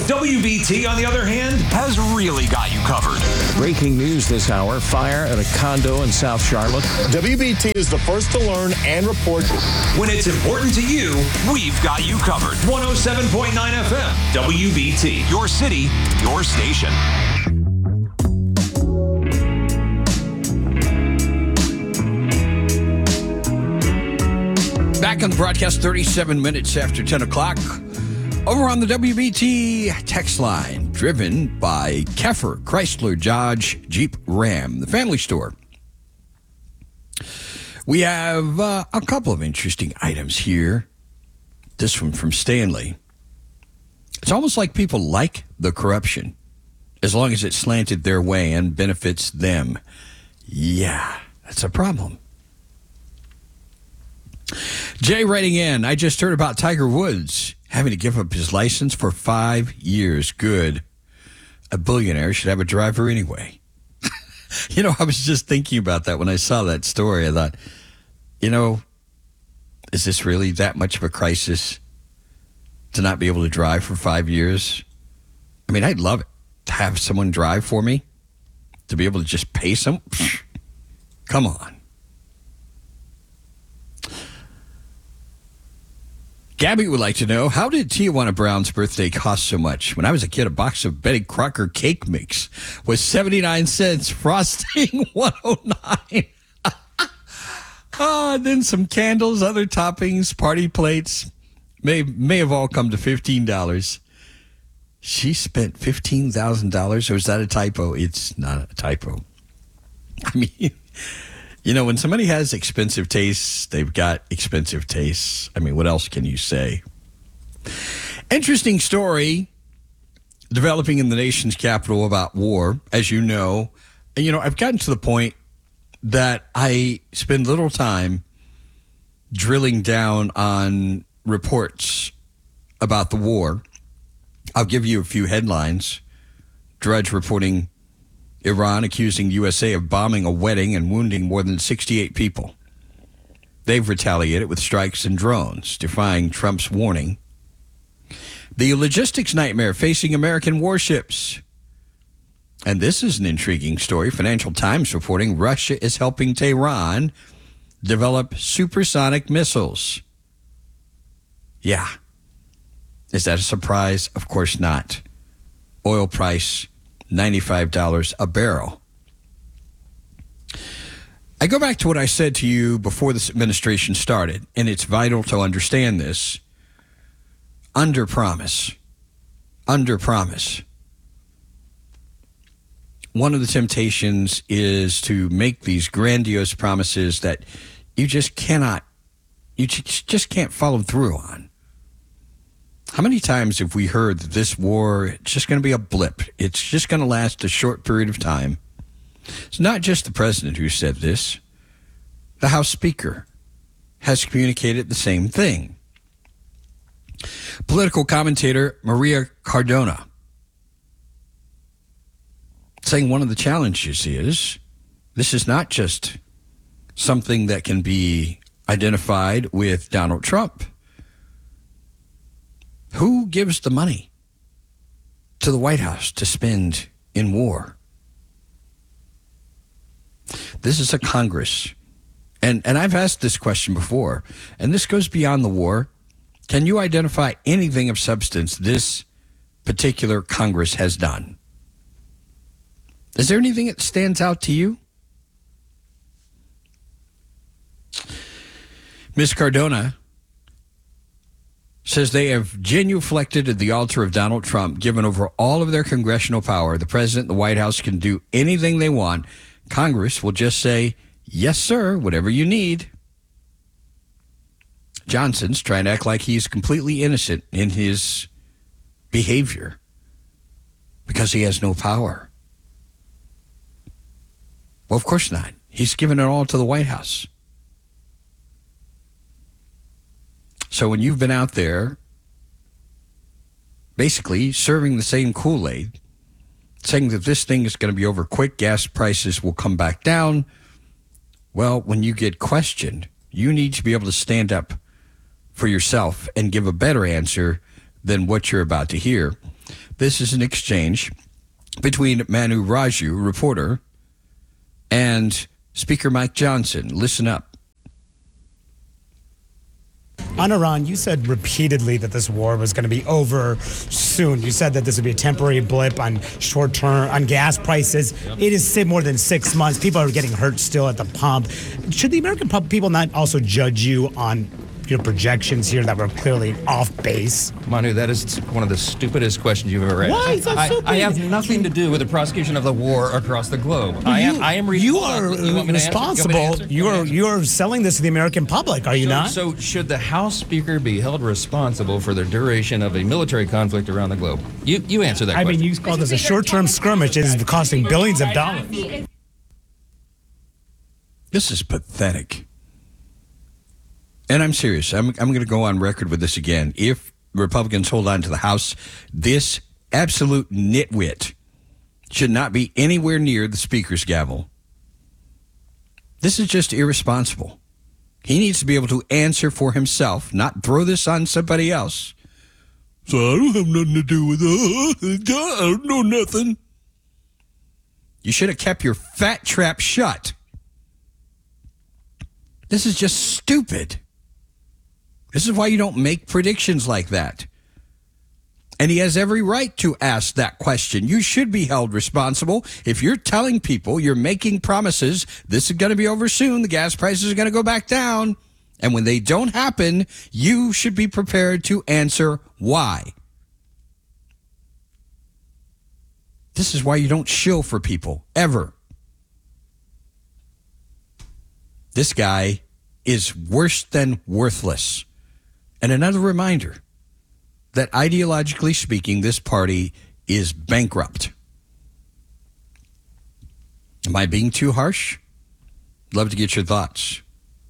WBT, on the other hand, has really got you covered. Breaking news this hour, fire at a condo in South Charlotte. WBT is the first to learn and report. When it's important to you, we've got you covered. 107.9 FM, WBT, your city, your station. Back on the broadcast, 37 minutes after 10 o'clock. Over on the WBT text line, driven by Keffer, Chrysler, Dodge, Jeep, Ram, the family store. We have a couple of interesting items here. This one from Stanley. It's almost like people like the corruption, as long as it's slanted their way and benefits them. Yeah, that's a problem. Jay writing in, I just heard about Tiger Woods having to give up his license for 5 years. Good. A billionaire should have a driver anyway. You know, I was just thinking about that when I saw that story. I thought, you know, is this really that much of a crisis to not be able to drive for 5 years? I mean, I'd love it to have someone drive for me, to be able to just pay some. Come on. Gabby would like to know, how did Tijuana Brown's birthday cost so much? When I was a kid, a box of Betty Crocker cake mix was 79 cents, frosting 109. And then some candles, other toppings, party plates may have all come to $15. She spent $15,000, or is that a typo? It's not a typo. I mean, you know, when somebody has expensive tastes, they've got expensive tastes. I mean, what else can you say? Interesting story developing in the nation's capital about war, as you know. And, you know, I've gotten to the point that I spend little time drilling down on reports about the war. I'll give you a few headlines. Drudge reporting Iran accusing USA of bombing a wedding and wounding more than 68 people. They've retaliated with strikes and drones, defying Trump's warning. The logistics nightmare facing American warships. And this is an intriguing story. Financial Times reporting Russia is helping Tehran develop supersonic missiles. Yeah. Is that a surprise? Of course not. Oil price, $95 a barrel. I go back to what I said to you before this administration started, and it's vital to understand this. Under-promise. Under-promise. One of the temptations is to make these grandiose promises that you just can't follow through on. How many times have we heard that this war is just going to be a blip? It's just going to last a short period of time. It's not just the president who said this. The House Speaker has communicated the same thing. Political commentator Maria Cardona saying one of the challenges is this is not just something that can be identified with Donald Trump. Who gives the money to the White House to spend in war? This is a Congress. And I've asked this question before, and this goes beyond the war. Can you identify anything of substance this particular Congress has done? Is there anything that stands out to you? Ms. Cardona says they have genuflected at the altar of Donald Trump, given over all of their congressional power. The president and the White House can do anything they want. Congress will just say, yes, sir, whatever you need. Johnson's trying to act like he's completely innocent in his behavior because he has no power. Well, of course not. He's given it all to the White House. So when you've been out there basically serving the same Kool-Aid, saying that this thing is going to be over quick, gas prices will come back down, well, when you get questioned, you need to be able to stand up for yourself and give a better answer than what you're about to hear. This is an exchange between Manu Raju, reporter, and Speaker Mike Johnson. Listen up. On Iran, you said repeatedly that this war was going to be over soon. You said that this would be a temporary blip on short term, on gas prices. It is more than 6 months. People are getting hurt still at the pump. Should the American people not also judge you on your projections here that were clearly off base? Manu, that is one of the stupidest questions you've ever asked. Why is that stupid? I have nothing to do with the prosecution of the war across the globe. I am You are responsible. You are selling this to the American public, are you not? So should the House Speaker be held responsible for the duration of a military conflict around the globe? You answer that question. I mean, you call this a short-term skirmish. It is costing billions of dollars. This is pathetic. And I'm serious. I'm going to go on record with this again. If Republicans hold on to the House, this absolute nitwit should not be anywhere near the Speaker's gavel. This is just irresponsible. He needs to be able to answer for himself, not throw this on somebody else. So I don't have nothing to do with it. I don't know nothing. You should have kept your fat trap shut. This is just stupid. This is why you don't make predictions like that. And he has every right to ask that question. You should be held responsible. If you're telling people, you're making promises, this is going to be over soon, the gas prices are going to go back down, and when they don't happen, you should be prepared to answer why. This is why you don't shill for people, ever. This guy is worse than worthless. And another reminder that ideologically speaking, this party is bankrupt. Am I being too harsh? Love to get your thoughts.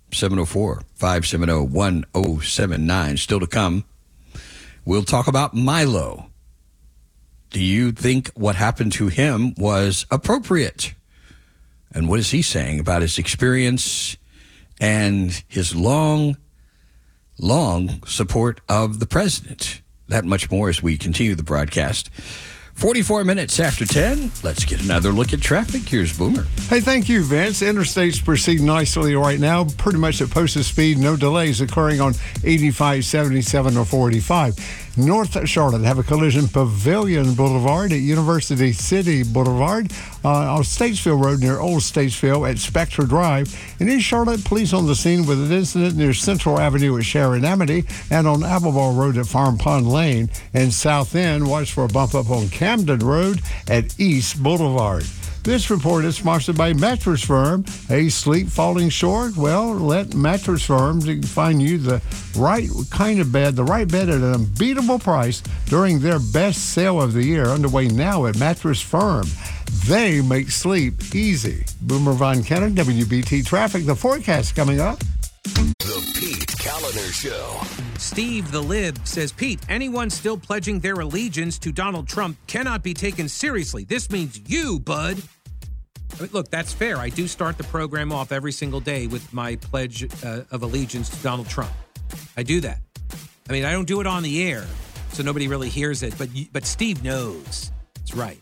704-570-1079. Still to come. We'll talk about Milo. Do you think what happened to him was appropriate? And what is he saying about his experience and his long support of the president? That much more as we continue the broadcast. 44 minutes after 10. Let's get another look at traffic. Here's Boomer. Hey, thank you, Vince. Interstates proceed nicely right now, pretty much at posted speed. No delays occurring on 85, 77, or 45. North Charlotte have a collision. Pavilion Boulevard at University City Boulevard on Statesville Road near Old Statesville at Spectre Drive. And in Charlotte, police on the scene with an incident near Central Avenue at Sharon Amity and on Appleball Road at Farm Pond Lane. And South End, watch for a bump up on Camden Road at East Boulevard. This report is sponsored by Mattress Firm. Hey, sleep falling short? Well, let Mattress Firm find you the right kind of bed, the right bed at an unbeatable price during their best sale of the year, underway now at Mattress Firm. They make sleep easy. Boomer Von Kenner, WBT Traffic. The forecast coming up. The Pete Kaliner Show. Steve the Lib says, Pete, anyone still pledging their allegiance to Donald Trump cannot be taken seriously. This means you, bud. I mean, look, that's fair. I do start the program off every single day with my pledge of allegiance to Donald Trump. I do that. I mean, I don't do it on the air, so nobody really hears it, but Steve knows. That's right.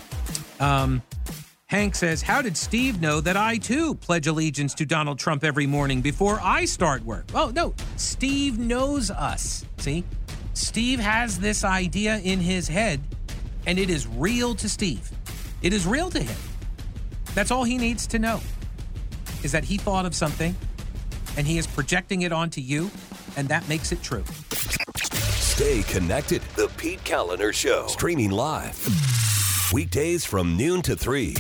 Hank says, how did Steve know that I, too, pledge allegiance to Donald Trump every morning before I start work? Oh, no, Steve knows us. See? Steve has this idea in his head, and it is real to Steve. It is real to him. That's all he needs to know, is that he thought of something, and he is projecting it onto you, and that makes it true. Stay connected. The Pete Kaliner Show. Streaming live. Weekdays from noon to 3.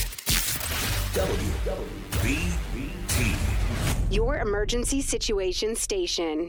WBT. Your emergency situation station.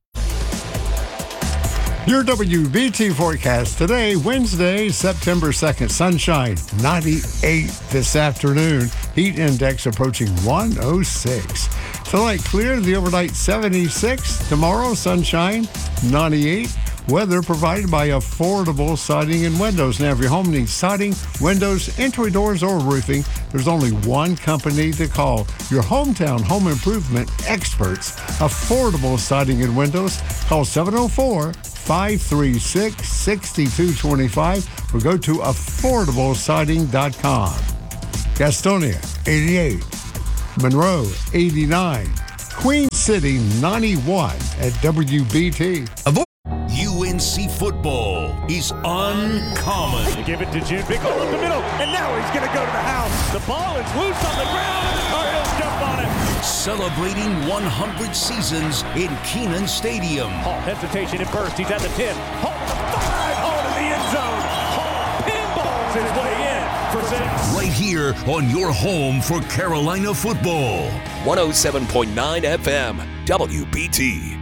Your WBT forecast today, Wednesday, September 2nd. Sunshine, 98 this afternoon. Heat index approaching 106. Tonight, clear, the overnight 76. Tomorrow, sunshine, 98. Weather provided by Affordable Siding and Windows. Now, if your home needs siding, windows, entry doors, or roofing, there's only one company to call. Your hometown home improvement experts. Affordable siding and windows. Call 704-536-6225 or go to affordablesiding.com. Gastonia, 88. Monroe, 89. Queen City, 91 at WBT. UNC football is uncommon. They give it to June. Big hole up the middle, and now he's going to go to the house. The ball is loose on the ground, and the Cardinals jump on it. Celebrating 100 seasons in Kenan Stadium. Hall, hesitation at first. He's at the 10. Hall to the 5. Hall to the end zone. Hall pinballs his way in for 6. Right here on your home for Carolina football. 107.9 FM, WBT.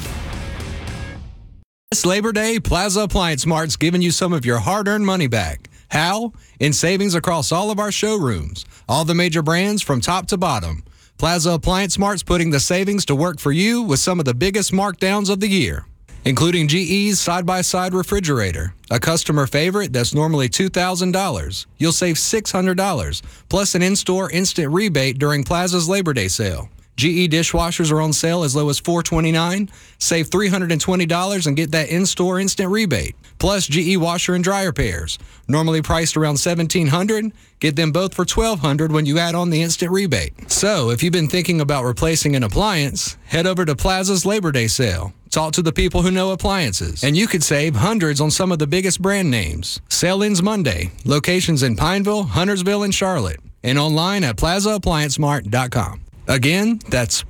This Labor Day, Plaza Appliance Mart's giving you some of your hard-earned money back. How? In savings across all of our showrooms. All the major brands from top to bottom. Plaza Appliance Mart's putting the savings to work for you with some of the biggest markdowns of the year, including GE's side-by-side refrigerator, a customer favorite that's normally $2,000. You'll save $600, plus an in-store instant rebate during Plaza's Labor Day sale. GE dishwashers are on sale as low as $429. Save $320 and get that in-store instant rebate. Plus GE washer and dryer pairs, normally priced around $1,700. Get them both for $1,200 when you add on the instant rebate. So if you've been thinking about replacing an appliance, head over to Plaza's Labor Day sale. Talk to the people who know appliances, and you could save hundreds on some of the biggest brand names. Sale ends Monday. Locations in Pineville, Huntersville, and Charlotte. And online at PlazaApplianceMart.com. Again, that's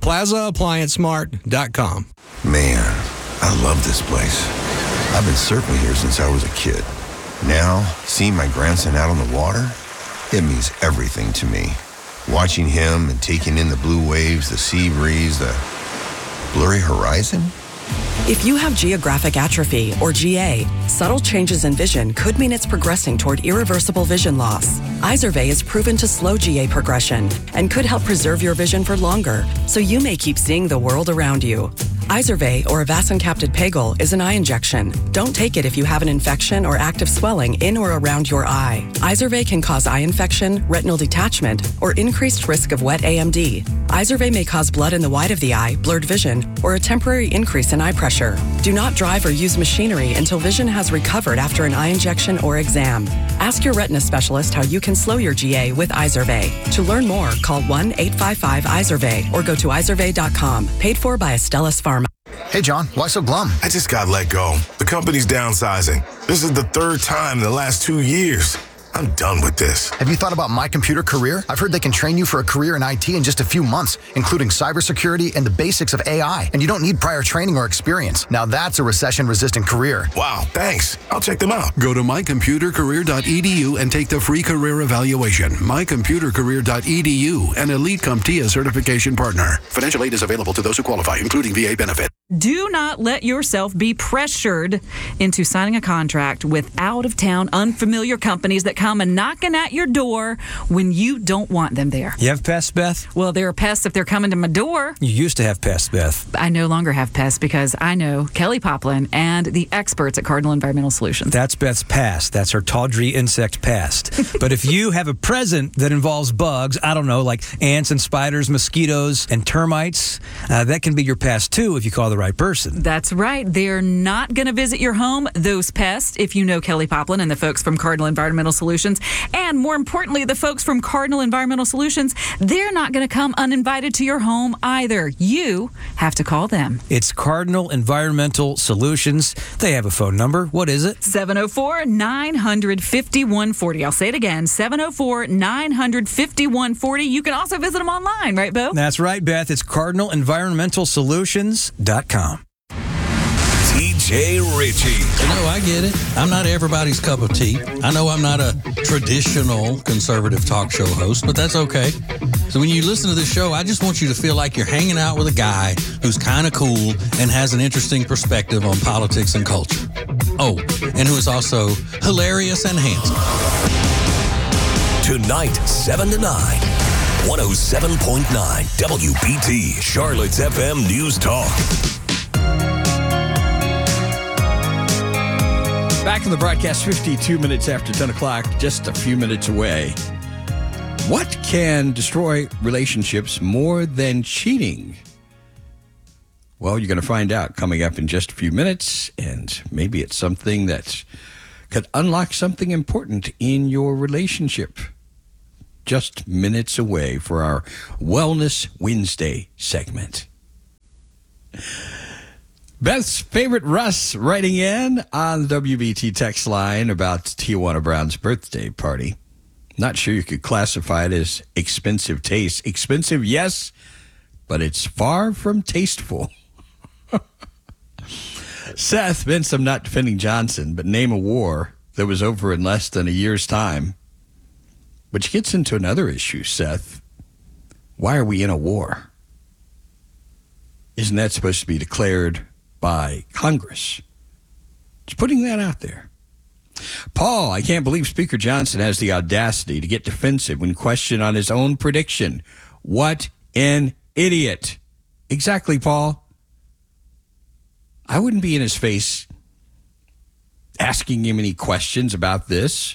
PlazaApplianceMart.com. Man, I love this place. I've been surfing here since I was a kid. Now, seeing my grandson out on the water, it means everything to me. Watching him and taking in the blue waves, the sea breeze, the blurry horizon. If you have geographic atrophy, or GA, subtle changes in vision could mean it's progressing toward irreversible vision loss. Izervay is proven to slow GA progression and could help preserve your vision for longer, so you may keep seeing the world around you. Izervay, or avacincaptad pegol, is an eye injection. Don't take it if you have an infection or active swelling in or around your eye. Izervay can cause eye infection, retinal detachment, or increased risk of wet AMD. Izervay may cause blood in the white of the eye, blurred vision, or a temporary increase in eye pressure. Do not drive or use machinery until vision has recovered after an eye injection or exam. Ask your retina specialist how you can slow your GA with Izervay. To learn more, call 1-855-IZERVAY or go to izervay.com. Paid for by Astellas Pharma. Hey, John, why so glum? I just got let go. The company's downsizing. This is the third time in the last 2 years. I'm done with this. Have you thought about My Computer Career? I've heard they can train you for a career in IT in just a few months, including cybersecurity and the basics of AI. And you don't need prior training or experience. Now that's a recession-resistant career. Wow, thanks. I'll check them out. Go to mycomputercareer.edu and take the free career evaluation. mycomputercareer.edu, an Elite CompTIA certification partner. Financial aid is available to those who qualify, including VA benefit. Do not let yourself be pressured into signing a contract with out-of-town, unfamiliar companies that come and knocking at your door when you don't want them there. You have pests, Beth? Well, there are pests if they're coming to my door. You used to have pests, Beth. I no longer have pests because I know Kelly Poplin and the experts at Cardinal Environmental Solutions. That's Beth's past. That's her tawdry insect past. But if you have a present that involves bugs, I don't know, like ants and spiders, mosquitoes, and termites, that can be your past too if you call the right person. That's right. They're not going to visit your home, those pests, if you know Kelly Poplin and the folks from Cardinal Environmental Solutions. And more importantly, the folks from Cardinal Environmental Solutions, they're not going to come uninvited to your home either. You have to call them. It's Cardinal Environmental Solutions. They have a phone number. What is it? 704-950-5140. I'll say it again, 704-950-5140. You can also visit them online, right, Bo? That's right, Beth. It's CardinalEnvironmentalSolutions.com. TJ Ritchie. I get it. I'm not everybody's cup of tea. I know I'm not a traditional conservative talk show host, but that's okay. So when you listen to this show, I just want you to feel like you're hanging out with a guy who's kind of cool and has an interesting perspective on politics and culture. Oh, and who is also hilarious and handsome. Tonight, 7 to 9. 107.9 WBT, Charlotte's FM News Talk. Back in the broadcast, 52 minutes after 10 o'clock, just a few minutes away. What can destroy relationships more than cheating? Well, you're going to find out coming up in just a few minutes, and maybe it's something that could unlock something important in your relationship. Just minutes away for our Wellness Wednesday segment. Beth's favorite Russ writing in on the WBT text line about Tijuana Brown's birthday party. Not sure you could classify it as expensive taste. Expensive, yes, but it's far from tasteful. Seth Vince, I'm not defending Johnson, but name a war that was over in less than a year's time. Which gets into another issue, Seth. Why are we in a war? Isn't that supposed to be declared by Congress? Just putting that out there. Paul, I can't believe Speaker Johnson has the audacity to get defensive when questioned on his own prediction. What an idiot. Exactly, Paul. I wouldn't be in his face asking him any questions about this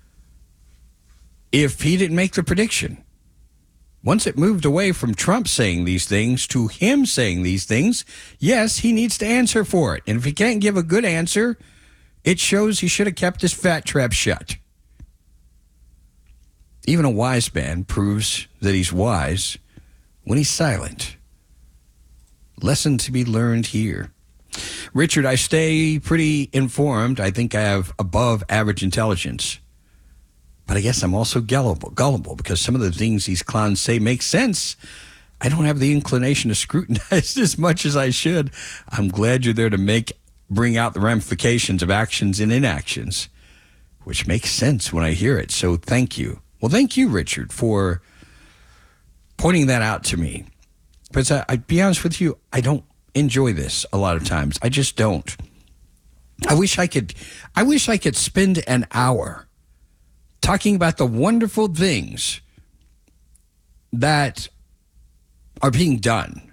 if he didn't make the prediction. Once it moved away from Trump saying these things to him saying these things, yes, he needs to answer for it. And if he can't give a good answer, it shows he should have kept his fat trap shut. Even a wise man proves that he's wise when he's silent. Lesson to be learned here. Richard, I stay pretty informed. I think I have above average intelligence. But I guess I'm also gullible because some of the things these clowns say make sense. I don't have the inclination to scrutinize as much as I should. I'm glad you're there to bring out the ramifications of actions and inactions, which makes sense when I hear it. So thank you. Well, thank you, Richard, for pointing that out to me. Because I'd be honest with you, I don't enjoy this a lot of times. I just don't. I wish I could spend an hour talking about the wonderful things that are being done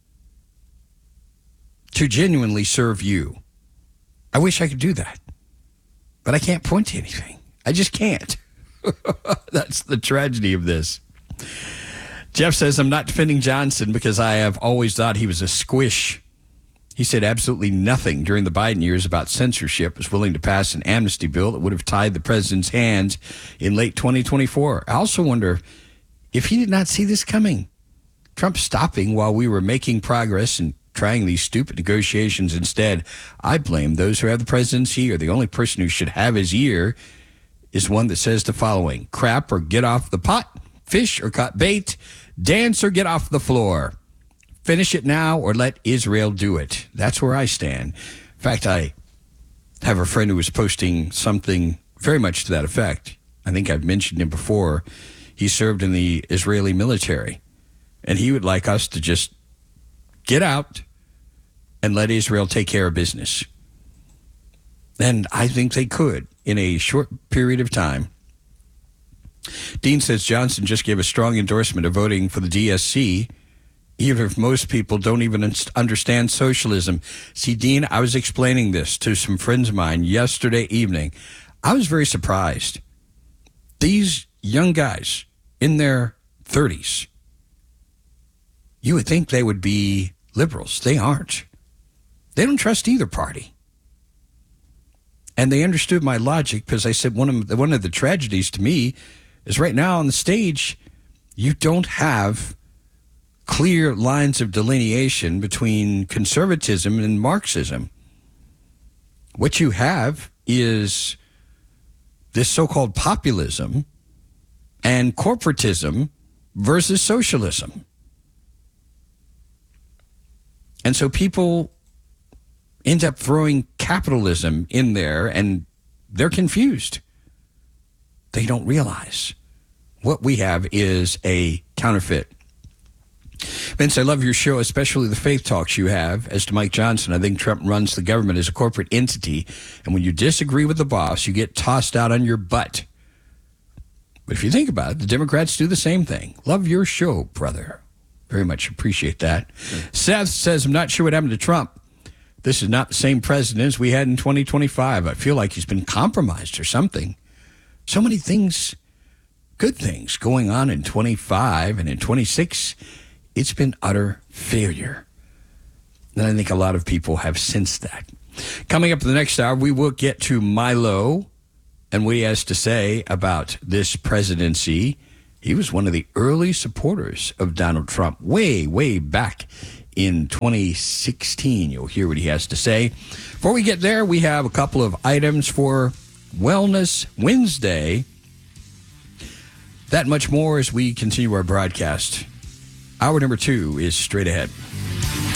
to genuinely serve you. I wish I could do that, but I can't point to anything. I just can't. That's the tragedy of this. Jeff says, I'm not defending Johnson because I have always thought he was a squish. He said absolutely nothing during the Biden years about censorship, was willing to pass an amnesty bill that would have tied the president's hands in late 2024. I also wonder if he did not see this coming. Trump stopping while we were making progress and trying these stupid negotiations instead. I blame those who have the president's ear. The only person who should have his ear is one that says the following: crap or get off the pot, fish or cut bait, dance or get off the floor. Finish it now or let Israel do it. That's where I stand. In fact, I have a friend who was posting something very much to that effect. I think I've mentioned him before. He served in the Israeli military, and he would like us to just get out and let Israel take care of business. And I think they could in a short period of time. Dean says Johnson just gave a strong endorsement of voting for the DSC, even if most people don't even understand socialism. See, Dean, I was explaining this to some friends of mine yesterday evening. I was very surprised. These young guys in their 30s, you would think they would be liberals. They aren't. They don't trust either party. And they understood my logic because I said one of the tragedies to me is right now on the stage, you don't have clear lines of delineation between conservatism and Marxism. What you have is this so-called populism and corporatism versus socialism. And so people end up throwing capitalism in there, and they're confused. They don't realize what we have is a counterfeit. Vince, I love your show, especially the faith talks you have. As to Mike Johnson, I think Trump runs the government as a corporate entity, and when you disagree with the boss, you get tossed out on your butt. But if you think about it, the Democrats do the same thing. Love your show, brother. Very much appreciate that. Seth says, I'm not sure what happened to Trump. This is not the same president as we had in 2025. I feel like he's been compromised or something. So many things good things going on in 25, and in 26, it's been utter failure. And I think a lot of people have sensed that. Coming up in the next hour, we will get to Milo and what he has to say about this presidency. He was one of the early supporters of Donald Trump way, way back in 2016. You'll hear what he has to say. Before we get there, we have a couple of items for Wellness Wednesday. That much more as we continue our broadcast. Hour number 2 is straight ahead.